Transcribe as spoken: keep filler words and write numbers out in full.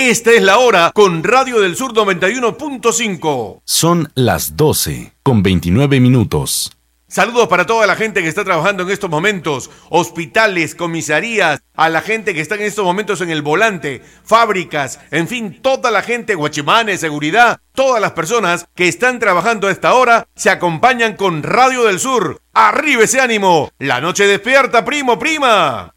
Esta es la hora con Radio del Sur noventa y uno punto cinco. Son las doce con veintinueve minutos. Saludos para toda la gente que está trabajando en estos momentos, hospitales, comisarías, a la gente que está en estos momentos en el volante, fábricas, en fin, toda la gente, guachimanes, seguridad, todas las personas que están trabajando a esta hora se acompañan con Radio del Sur. ¡Arriba ese ánimo! La noche despierta, primo, prima.